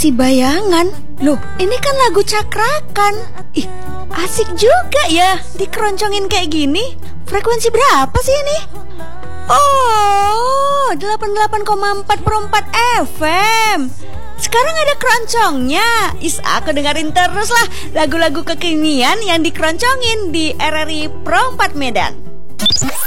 frekuensi bayangan. Loh, ini kan lagu cakrakan. Ih, asik juga ya dikeroncongin kayak gini. Frekuensi berapa sih ini? Oh, 88,4/4 FM. Sekarang ada keroncongnya. Aku dengerin terus lah lagu-lagu kekinian yang dikeroncongin di RRI Pro 4 Medan.